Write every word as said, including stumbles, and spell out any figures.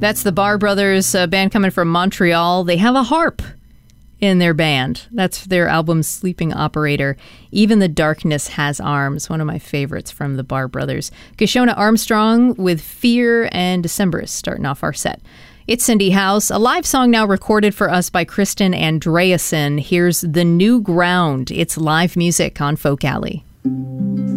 That's the Barr Brothers, a band coming from Montreal. They have a harp in their band. That's their album Sleeping Operator. Even the Darkness Has Arms, one of my favorites from the Barr Brothers. Kishona Armstrong with Fear and Decemberist starting off our set. It's Cindy House, a live song now recorded for us by Kristen Andreasen. Here's The New Ground. It's live music on Folk Alley.